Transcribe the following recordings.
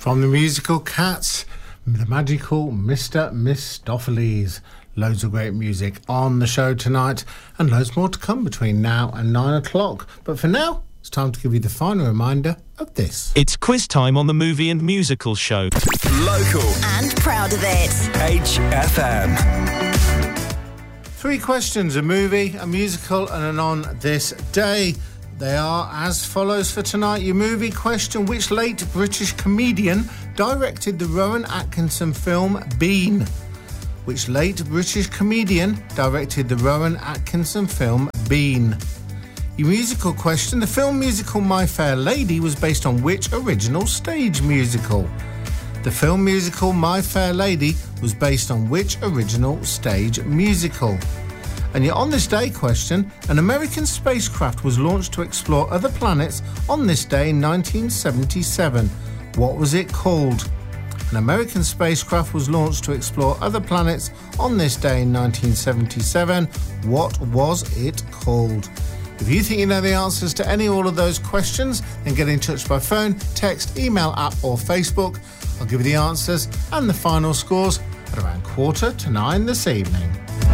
From the musical Cats, the magical Mr. Mistopheles. Loads of great music on the show tonight, and loads more to come between now and 9 o'clock. But for now, it's time to give you the final reminder of this. It's quiz time on the movie and musical show. Local and proud of it. HFM. 3 questions, a movie, a musical, and an on this day. They are as follows for tonight. Your movie question: which late British comedian directed the Rowan Atkinson film Bean? Which late British comedian directed the Rowan Atkinson film Bean? Your musical question: the film musical My Fair Lady was based on which original stage musical? The film musical My Fair Lady was based on which original stage musical? And your On This Day question: an American spacecraft was launched to explore other planets on this day in 1977. What was it called? An American spacecraft was launched to explore other planets on this day in 1977. What was it called? If you think you know the answers to any or all of those questions, then get in touch by phone, text, email, app or Facebook. I'll give you the answers and the final scores at around 8:45 this evening.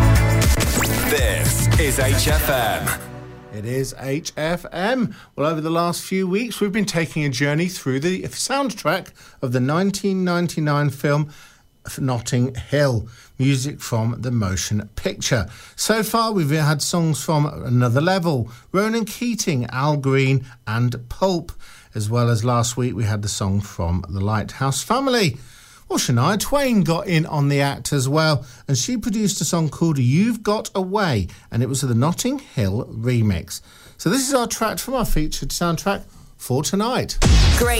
This is HFM. It is HFM. Well, over the last few weeks, we've been taking a journey through the soundtrack of the 1999 film Notting Hill, music from the motion picture. So far, we've had songs from Another Level, Ronan Keating, Al Green and Pulp, as well as last week we had the song from the Lighthouse Family. Well, Shania Twain got in on the act as well, and she produced a song called You've Got Away, and it was the Notting Hill remix. So this is our track from our featured soundtrack for tonight. Great